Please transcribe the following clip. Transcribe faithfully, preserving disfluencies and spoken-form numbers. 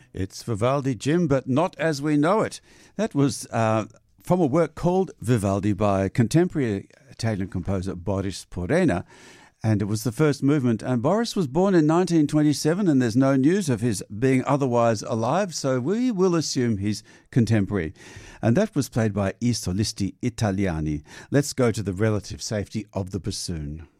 It's Vivaldi, Jim, but not as we know it. That was uh, from a work called Vivaldi by contemporary Italian composer Boris Porena, and it was the first movement. And Boris was born in nineteen twenty-seven, and there's no news of his being otherwise alive, so we will assume he's contemporary. And that was played by I Solisti Italiani. Let's go to the relative safety of the bassoon.